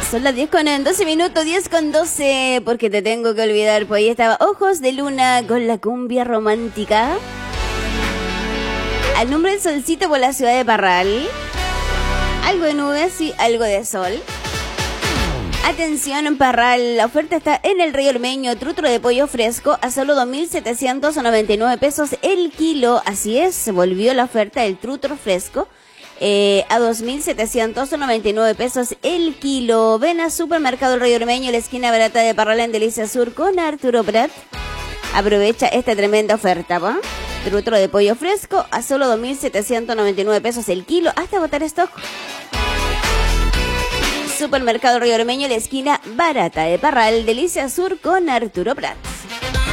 Son las 10 con 12 minutos, 10 con 12, porque te tengo que olvidar, pues ahí estaba Ojos de Luna con la cumbia romántica. Alumbra el solcito por la ciudad de Parral. Algo de nubes y algo de sol. Atención en Parral, la oferta está en el Río Ormeño, trutro de pollo fresco a solo 2.799 pesos el kilo. Así es, volvió la oferta del trutro fresco a 2.799 pesos el kilo. Ven a Supermercado El Río Ormeño, la esquina barata de Parral en Delicia Sur con Arturo Prat. Aprovecha esta tremenda oferta, ¿va? Trutro de pollo fresco a solo 2.799 pesos el kilo hasta agotar stock. Supermercado Río Ormeño, la esquina barata de Parral, Delicia Sur con Arturo Prat.